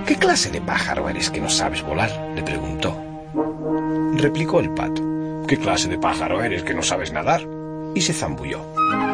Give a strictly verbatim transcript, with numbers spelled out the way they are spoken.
¿Qué clase de pájaro eres que no sabes volar?, le preguntó. Replicó el pato. ¿Qué clase de pájaro eres que no sabes nadar? Y se zambulló.